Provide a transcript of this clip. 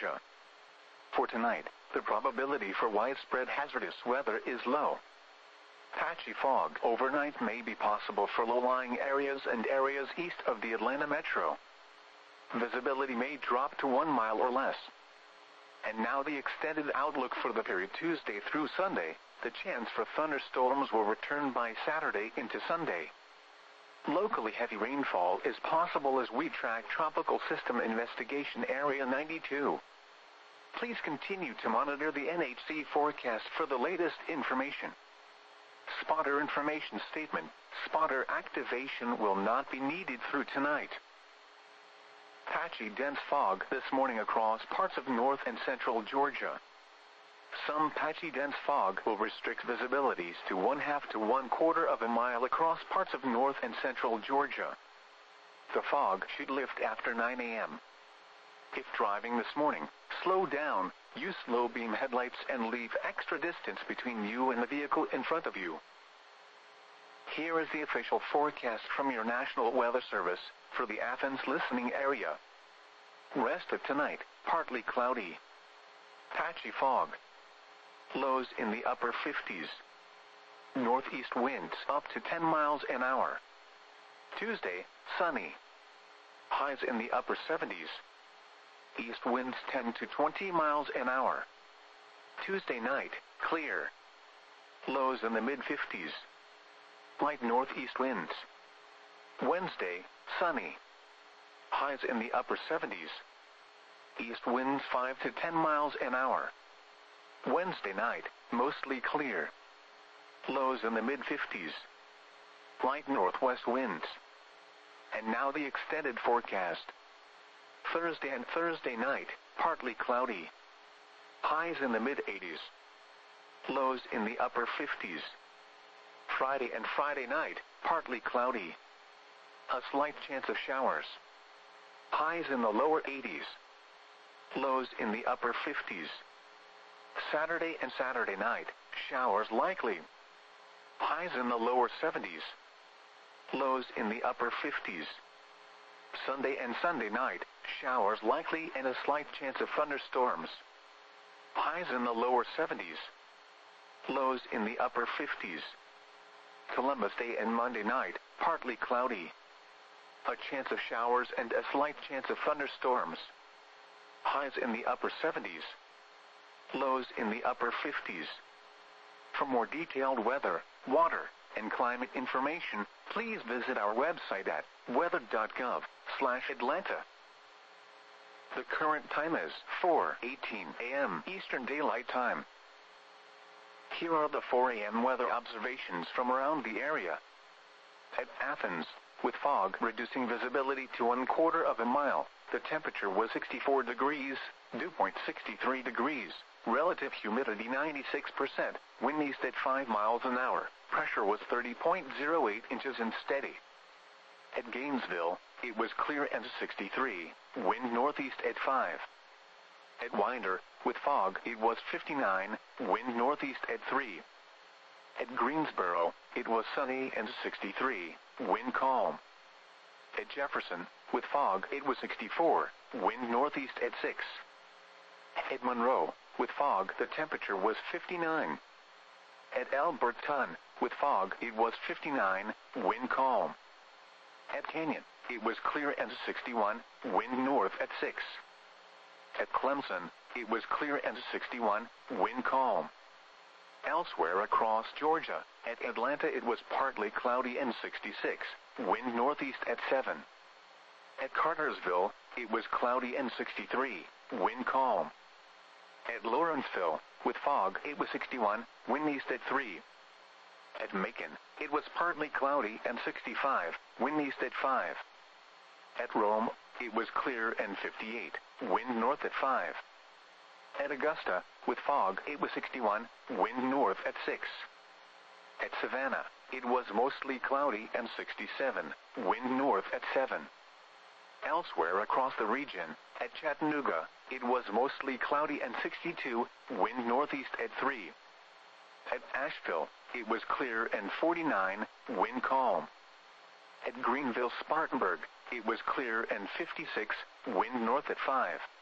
Georgia. For tonight, the probability for widespread hazardous weather is low. Patchy fog overnight may be possible for low-lying areas and areas east of the Atlanta metro. Visibility may drop to 1 mile or less. And now the extended outlook for the period Tuesday through Sunday. The chance for thunderstorms will return by Saturday into Sunday. Locally heavy rainfall is possible as we track Tropical System Investigation Area 92. Please continue to monitor the NHC forecast for the latest information. Spotter information statement. Spotter activation will not be needed through tonight. Patchy dense fog this morning across parts of north and central Georgia. Some patchy dense fog will restrict visibilities to 1/2 to 1/4 of a mile across parts of north and central Georgia. The fog should lift after 9 a.m. If driving this morning, slow down, use low beam headlights and leave extra distance between you and the vehicle in front of you. Here is the official forecast from your National Weather Service for the Athens listening area. Rest of tonight, partly cloudy. Patchy fog. Lows in the upper 50s. Northeast winds up to 10 miles an hour. Tuesday, sunny. Highs in the upper 70s. East winds 10 to 20 miles an hour. Tuesday night, clear. Lows in the mid-50s. Light northeast winds. Wednesday, sunny. Highs in the upper 70s. East winds 5 to 10 miles an hour. Wednesday night, mostly clear. Lows in the mid-50s. Light northwest winds. And now the extended forecast. Thursday and Thursday night, partly cloudy. Highs in the mid-80s. Lows in the upper 50s. Friday and Friday night, partly cloudy. A slight chance of showers. Highs in the lower 80s. Lows in the upper 50s. Saturday and Saturday night, showers likely. Highs in the lower 70s. Lows in the upper 50s. Sunday and Sunday night, showers likely and a slight chance of thunderstorms. Highs in the lower 70s. Lows in the upper 50s. Columbus Day and Monday night, partly cloudy. A chance of showers and a slight chance of thunderstorms. Highs in the upper 70s. Lows in the upper 50s. For more detailed weather, water, and climate information, please visit our website at weather.gov/Atlanta. The current time is 4:18 a.m. Eastern Daylight Time. Here are the 4 a.m. weather observations from around the area. At Athens, with fog reducing visibility to 1/4 of a mile, the temperature was 64 degrees, dew point 63 degrees, relative humidity 96%, wind east at 5 miles an hour, pressure was 30.08 inches and steady. At Gainesville, it was clear and 63, wind northeast at 5. At Winder, with fog, it was 59, wind northeast at 3. At Greensboro, it was sunny and 63, wind calm. At Jefferson, with fog, it was 64, wind northeast at 6. At Monroe, with fog, the temperature was 59. At Alberton, with fog, it was 59, wind calm. At Canyon, it was clear and 61, wind north at 6. At Clemson, it was clear and 61, wind calm. Elsewhere across Georgia, at Atlanta it was partly cloudy and 66, wind northeast at 7. At Cartersville, it was cloudy and 63, wind calm. At Lawrenceville, with fog, it was 61, wind east at 3. At Macon, it was partly cloudy and 65, wind east at 5. At Rome, it was clear and 58, wind north at 5. At Augusta, with fog, it was 61, wind north at 6. At Savannah, it was mostly cloudy and 67, wind north at 7. Elsewhere across the region, at Chattanooga, it was mostly cloudy and 62, wind northeast at 3. At Asheville, it was clear and 49, wind calm. At Greenville-Spartanburg, it was clear and 56, wind north at 5.